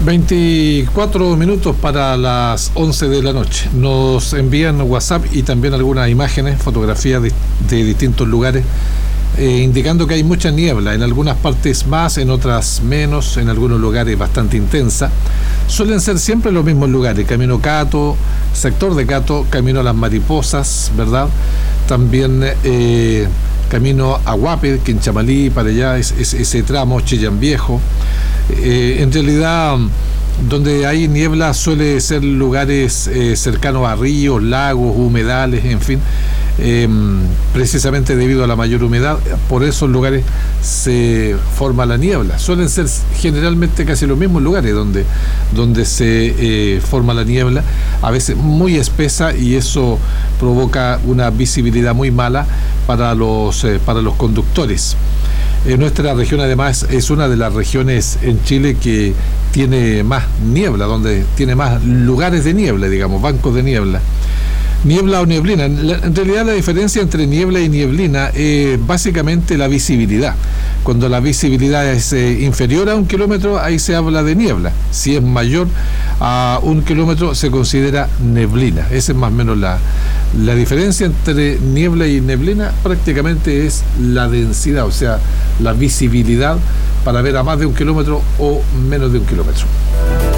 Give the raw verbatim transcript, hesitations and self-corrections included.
veinticuatro minutos para las once de la noche. Nos envían WhatsApp y también algunas imágenes, fotografías de, de distintos lugares, eh, indicando que hay mucha niebla, en algunas partes más, en otras menos, en algunos lugares bastante intensa. Suelen ser siempre los mismos lugares: Camino Cato, sector de Cato, Camino a las Mariposas, ¿verdad? También eh, Camino a Guape, Quinchamalí, para allá, es, es, ese tramo, Chillán Viejo. Eh, en realidad, donde hay niebla suele ser lugares eh, cercanos a ríos, lagos, humedales, en fin, eh, precisamente debido a la mayor humedad. Por esos lugares se forma la niebla. Suelen ser generalmente casi los mismos lugares donde, donde se eh, forma la niebla, a veces muy espesa, y eso provoca una visibilidad muy mala para los, eh, para los conductores. Eh, nuestra región además es una de las regiones en Chile que tiene más niebla, donde tiene más lugares de niebla, digamos, bancos de niebla. Niebla o nieblina. En realidad la diferencia entre niebla y nieblina es básicamente la visibilidad. Cuando la visibilidad es eh, inferior a un kilómetro, ahí se habla de niebla. Si es mayor a un kilómetro, se considera neblina. Esa es más o menos la, la diferencia entre niebla y neblina. Prácticamente es la densidad, o sea, la visibilidad para ver a más de un kilómetro o menos de un kilómetro.